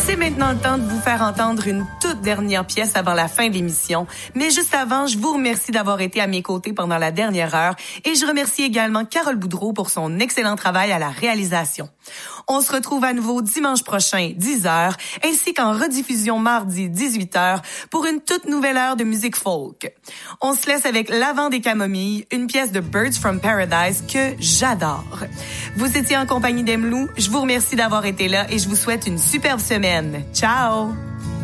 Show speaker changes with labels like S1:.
S1: C'est maintenant le temps de vous faire entendre une toute dernière pièce avant la fin de l'émission. Mais juste avant, je vous remercie d'avoir été à mes côtés pendant la dernière heure et je remercie également Carole Boudreau pour son excellent travail à la réalisation. On se retrouve à nouveau dimanche prochain, 10h, ainsi qu'en rediffusion mardi, 18h, pour une toute nouvelle heure de musique folk. On se laisse avec L'Avent des Camomilles, une pièce de Birds from Paradise que j'adore. Vous étiez en compagnie d'Emlou, je vous remercie d'avoir été là et je vous souhaite une superbe semaine. Ciao!